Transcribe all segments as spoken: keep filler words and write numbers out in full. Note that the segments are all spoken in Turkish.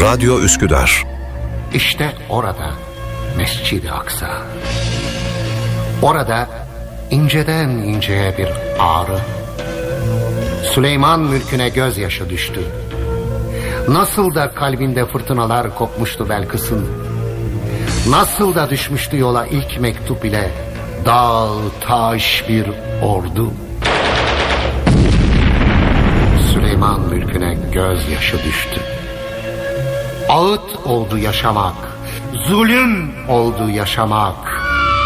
Radyo Üsküdar. İşte orada Mescid-i Aksa. Orada inceden inceye bir ağrı. Süleyman mülküne gözyaşı düştü. Nasıl da kalbinde fırtınalar kopmuştu Belkıs'ın. Nasıl da düşmüştü yola ilk mektup ile dağ taş bir ordu. Süleyman mülküne gözyaşı düştü. Ağıt oldu yaşamak, zulüm oldu yaşamak.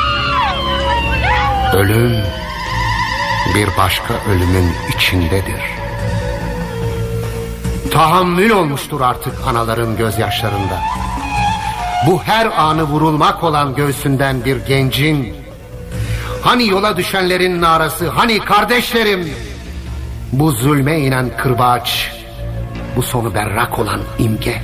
Ölüm bir başka ölümün içindedir. Tahammül olmuştur artık anaların gözyaşlarında. Bu her anı vurulmak olan göğsünden bir gencin, hani yola düşenlerin narası, hani kardeşlerim, bu zulme inen kırbaç, bu sonu berrak olan imge.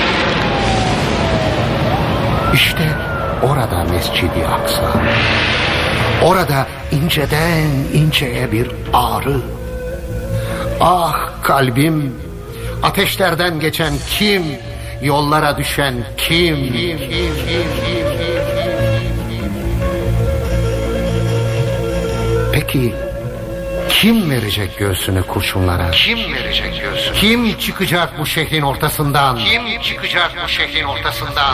İşte orada Mescid-i Aksa. Orada inceden inceye bir ağrı. Ah kalbim, ateşlerden geçen kim, yollara düşen kim? kim, kim, kim, kim? Peki kim verecek göğsünü kurşunlara? Kim verecek göğsünü? Kim çıkacak bu şehrin ortasından? Kim çıkacak bu şehrin ortasından?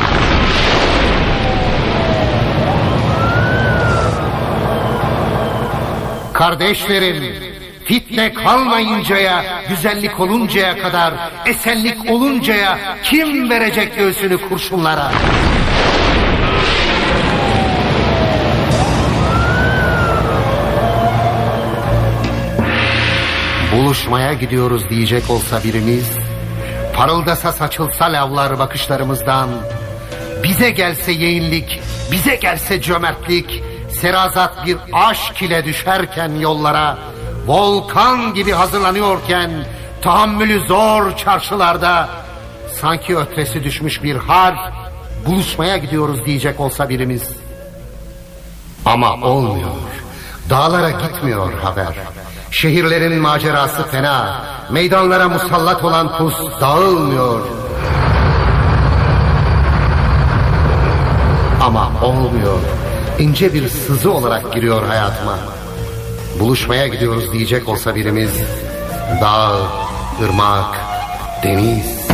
Kardeşlerim, fitne kalmayıncaya, güzellik oluncaya kadar, esenlik oluncaya kim verecek göğsünü kurşunlara? Buluşmaya gidiyoruz diyecek olsa birimiz, parıldasa saçılsa lavlar bakışlarımızdan, bize gelse yeğinlik, bize gelse cömertlik, serazat bir aşk ile düşerken yollara, volkan gibi hazırlanıyorken tahammülü zor çarşılarda, sanki ötresi düşmüş bir harf, buluşmaya gidiyoruz diyecek olsa birimiz. Ama olmuyor, dağlara gitmiyor haber. Şehirlerin macerası fena, meydanlara musallat olan pus dağılmıyor. Ama olmuyor, ince bir sızı olarak giriyor hayatıma. Buluşmaya gidiyoruz diyecek olsa birimiz, dağ, ırmak, deniz.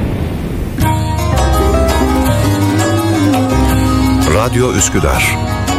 Radyo Üsküdar.